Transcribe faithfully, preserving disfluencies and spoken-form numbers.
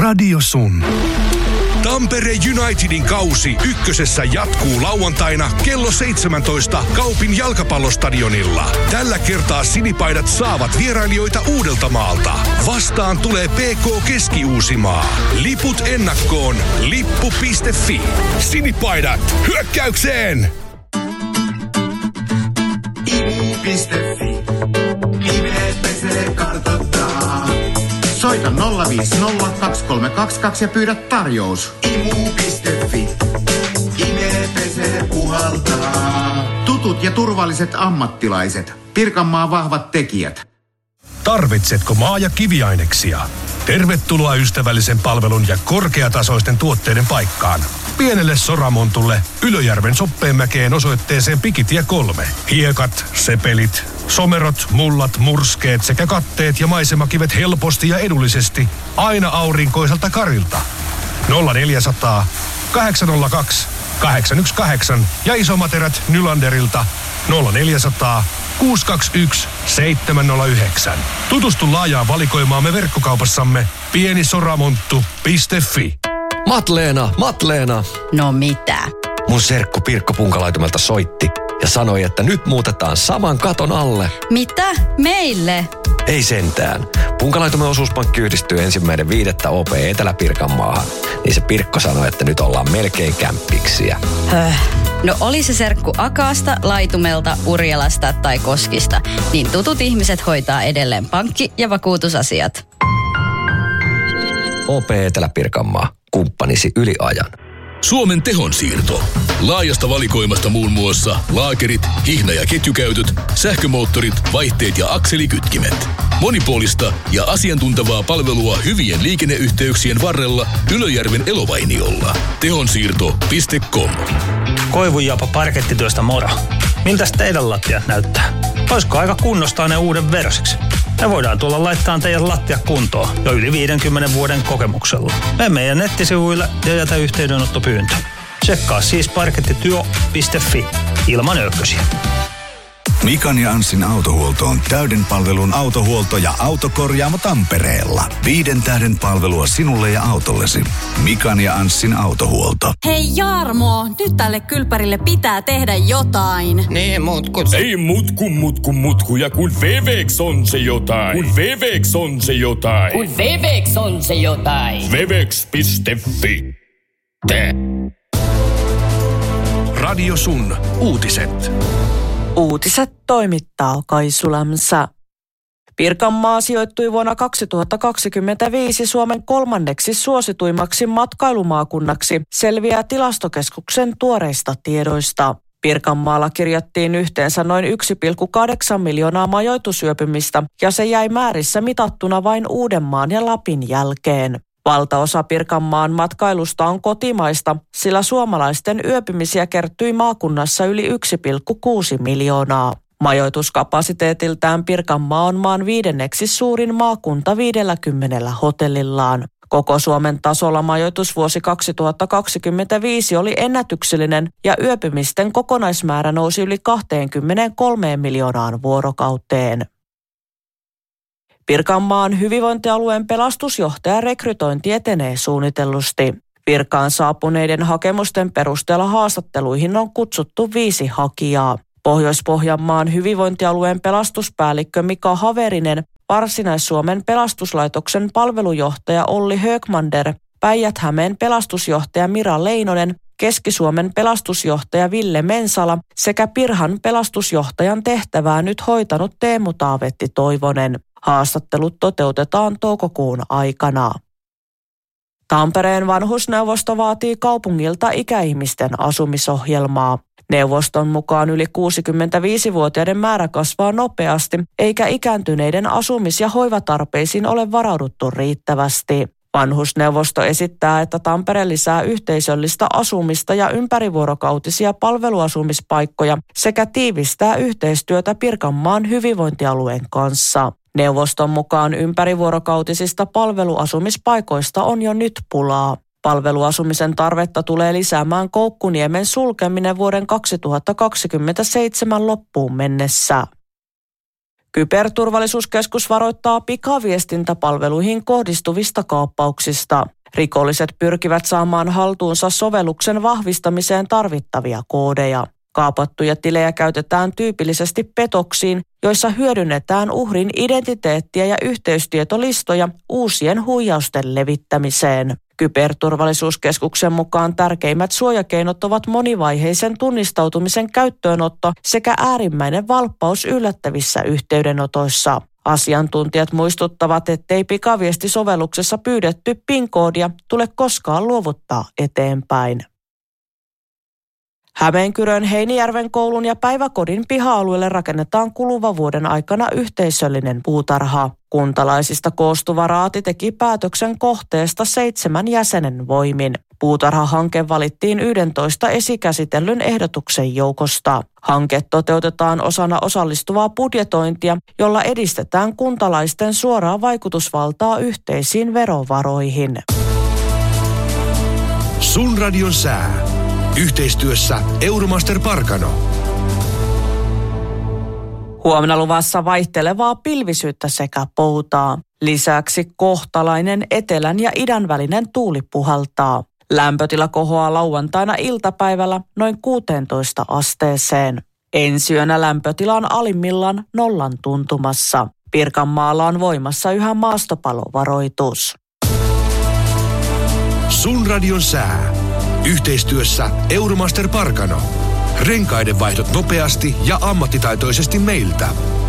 Radio Sun. Tampere Unitedin kausi ykkösessä jatkuu lauantaina kello seitsemäntoista Kaupin jalkapallostadionilla. Tällä kertaa sinipaidat saavat vierailijoita Uudeltamaalta. Vastaan tulee P K Keski-Uusimaa. Liput ennakkoon lippu piste fi. Sinipaidat hyökkäykseen! imu piste fi. Nimet pesee kartoittaa. Soita nolla viisi nolla kaksi kolme kaksi kaksi ja pyydä tarjous. imu piste fi. Ime pesee puhaltaa. Tutut ja turvalliset ammattilaiset. Pirkanmaan vahvat tekijät. Tarvitsetko maa- ja kiviaineksia? Tervetuloa ystävällisen palvelun ja korkeatasoisten tuotteiden paikkaan. Pienelle Soramontulle Ylöjärven Soppeenmäkeen osoitteeseen Pikitie kolme. Hiekat, sepelit, somerot, mullat, murskeet sekä katteet ja maisemakivet helposti ja edullisesti aina aurinkoiselta karilta. nolla neljäsataa, kahdeksan nolla kaksi, kahdeksan yksi kahdeksan ja isommat erät Nylanderilta nolla neljäsataa, kuusi kaksi yksi, seitsemän nolla yhdeksän. Tutustu laajaan valikoimaamme verkkokaupassamme pienisoramonttu piste fi. Matleena, Matleena. No mitä? Mun serkku Pirkko Punkalaitumelta soitti ja sanoi, että nyt muutetaan saman katon alle. Mitä? Meille? Ei sentään. Punkalaitumen osuuspankki yhdistyy ensimmäinen viidettä O P Etelä-Pirkanmaahan. Niin se Pirkko sanoi, että nyt ollaan melkein kämppiksiä. Höh. No oli se serkku Akaasta, Laitumelta, Urjalasta tai Koskista, niin tutut ihmiset hoitaa edelleen pankki- ja vakuutusasiat. O P Etelä-Pirkanmaa. Kumppanisi yli ajan. Suomen tehonsiirto. Laajasta valikoimasta muun muassa laakerit, hihna- ja ketjukäytöt, sähkömoottorit, vaihteet ja akselikytkimet. Monipuolista ja asiantuntevaa palvelua hyvien liikenneyhteyksien varrella Ylöjärven Elovainiolla. tehonsiirto piste com. Koivunjapa parkettityöstä moro. Miltäs teidän lattiat näyttää? Olisiko aika kunnostaa ne uuden versiksi? Me voidaan tulla laittaa teidän lattia kuntoon jo yli viidenkymmenen vuoden kokemuksella. Mene meidän nettisivuille ja jätä yhteydenottopyyntö. Tsekkaa siis parkettityö piste fi ilman ökkösiä. Mikan ja Anssin autohuolto on täyden palvelun autohuolto ja autokorjaamo Tampereella. Viiden tähden palvelua sinulle ja autollesi. Mikan ja Anssin autohuolto. Hei Jarmo, nyt tälle kylpärille pitää tehdä jotain. Niin, mutku. Ei mutku, mutku, mutku. Ja kun Vevex on se jotain. Kun Vevex on se jotain. Kun Vevex on se jotain. Vevex piste fi. Te. Radio Sun uutiset. Uutiset toimittaa Kaisu Lämsä. Pirkanmaa sijoittui vuonna kaksituhattakaksikymmentäviisi Suomen kolmanneksi suosituimmaksi matkailumaakunnaksi, selviää Tilastokeskuksen tuoreista tiedoista. Pirkanmaalla kirjattiin yhteensä noin yksi pilkku kahdeksan miljoonaa majoitusyöpymistä ja se jäi määrissä mitattuna vain Uudenmaan ja Lapin jälkeen. Valtaosa Pirkanmaan matkailusta on kotimaista, sillä suomalaisten yöpymisiä kertyi maakunnassa yli yksi pilkku kuusi miljoonaa. Majoituskapasiteetiltään Pirkanmaa on maan viidenneksi suurin maakunta viidelläkymmenellä hotellillaan. Koko Suomen tasolla majoitusvuosi kaksituhattakaksikymmentäviisi oli ennätyksellinen ja yöpymisten kokonaismäärä nousi yli kaksikymmentäkolme miljoonaan vuorokauteen. Pirkanmaan hyvinvointialueen pelastusjohtajan rekrytointi etenee suunnitellusti. Virkaan saapuneiden hakemusten perusteella haastatteluihin on kutsuttu viisi hakijaa. Pohjois-Pohjanmaan hyvinvointialueen pelastuspäällikkö Mika Haverinen, Varsinais-Suomen pelastuslaitoksen palvelujohtaja Olli Högmander, Päijät-Hämeen pelastusjohtaja Mira Leinonen, Keski-Suomen pelastusjohtaja Ville Mensala sekä Pirhan pelastusjohtajan tehtävää nyt hoitanut Teemu Taavetti Toivonen. Haastattelut toteutetaan toukokuun aikana. Tampereen vanhusneuvosto vaatii kaupungilta ikäihmisten asumisohjelmaa. Neuvoston mukaan yli kuusikymmentäviisivuotiaiden määrä kasvaa nopeasti, eikä ikääntyneiden asumis- ja hoivatarpeisiin ole varauduttu riittävästi. Vanhusneuvosto esittää, että Tampere lisää yhteisöllistä asumista ja ympärivuorokautisia palveluasumispaikkoja sekä tiivistää yhteistyötä Pirkanmaan hyvinvointialueen kanssa. Neuvoston mukaan ympärivuorokautisista palveluasumispaikoista on jo nyt pulaa. Palveluasumisen tarvetta tulee lisäämään Koukkuniemen sulkeminen vuoden kaksituhattakaksikymmentäseitsemän loppuun mennessä. Kyberturvallisuuskeskus varoittaa pikaviestintäpalveluihin kohdistuvista kaappauksista. Rikolliset pyrkivät saamaan haltuunsa sovelluksen vahvistamiseen tarvittavia koodeja. Kaapattuja tilejä käytetään tyypillisesti petoksiin, joissa hyödynnetään uhrin identiteettiä ja yhteystietolistoja uusien huijausten levittämiseen. Kyberturvallisuuskeskuksen mukaan tärkeimmät suojakeinot ovat monivaiheisen tunnistautumisen käyttöönotto sekä äärimmäinen valppaus yllättävissä yhteydenotoissa. Asiantuntijat muistuttavat, ettei pikaviestisovelluksessa pyydetty PIN-koodia tule koskaan luovuttaa eteenpäin. Hämeenkyrön Heinijärven koulun ja päiväkodin piha-alueelle rakennetaan kuluvan vuoden aikana yhteisöllinen puutarha. Kuntalaisista koostuva raati teki päätöksen kohteesta seitsemän jäsenen voimin. Puutarhahanke valittiin yksitoista esikäsitellyn ehdotuksen joukosta. Hanke toteutetaan osana osallistuvaa budjetointia, jolla edistetään kuntalaisten suoraa vaikutusvaltaa yhteisiin verovaroihin. Sun radion sää. Yhteistyössä Euromaster Parkano. Huomenna luvassa vaihtelevaa pilvisyyttä sekä poutaa. Lisäksi kohtalainen etelän ja idän välinen tuuli puhaltaa. Lämpötila kohoaa lauantaina iltapäivällä noin kuuteentoista asteeseen. Ensi yönä lämpötila on alimmillaan nollan tuntumassa. Pirkanmaalla on voimassa yhä maastopalovaroitus. Sun radion sää. Yhteistyössä Euromaster Parkano. Renkaiden vaihdot nopeasti ja ammattitaitoisesti meiltä.